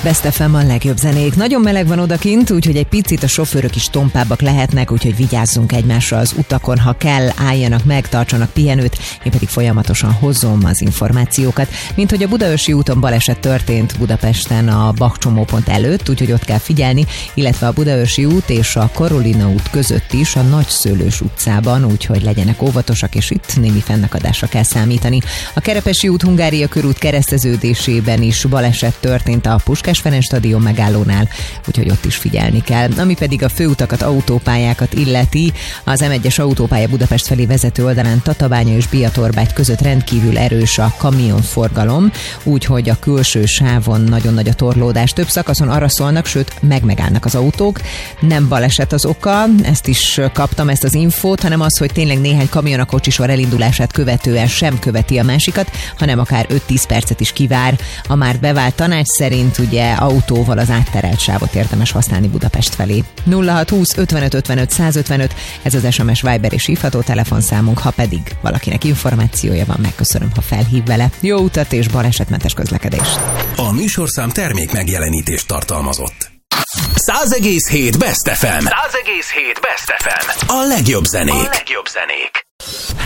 Best FM, a legjobb zenék. Nagyon meleg van odakint, úgyhogy egy picit a sofőrök is tompábbak lehetnek, úgyhogy vigyázzunk egymásra az utakon, ha kell, álljanak meg, tartsanak pihenőt, én pedig folyamatosan hozom az információkat. Mint hogy a Budaörsi úton baleset történt Budapesten a Bach csomópont előtt, úgyhogy ott kell figyelni, illetve a Budaörsi út és a Karolina út között is a Nagyszőlős utcában, úgyhogy legyenek óvatosak, és itt némi fennakadásra kell számítani. A Kerepesi út Hungária körút kereszteződésében is baleset történt a Puskás Ferenc stadion megállónál, úgyhogy ott is figyelni kell. Ami pedig a főutakat, autópályákat illeti, az M1-es autópálya Budapest felé vezető oldalán Tatabánya és Biatorbágy között rendkívül erős a kamionforgalom, úgyhogy a külső sávon nagyon nagy a torlódás. Több szakaszon arra szólnak, sőt megállnak az autók. Nem baleset az oka, ezt is kaptam, ezt az infót, hanem az, hogy tényleg néhány kamion a kocsisor elindulását követően sem követi a másikat, hanem akár 5-10 percet is kivár. A már bevált tanács szerint ugye autóval az átterelt sávot érdemes használni Budapest felé. 0620 55 55 155, ez az SMS, Viber és hívható telefonszámunk, ha pedig valakinek információja van, megköszönöm, ha felhív vele. Jó utat és balesetmentes közlekedést! A műsorszám termék megjelenítést tartalmazott. 100,7 Best FM. 100,7 Best FM. A legjobb zenék.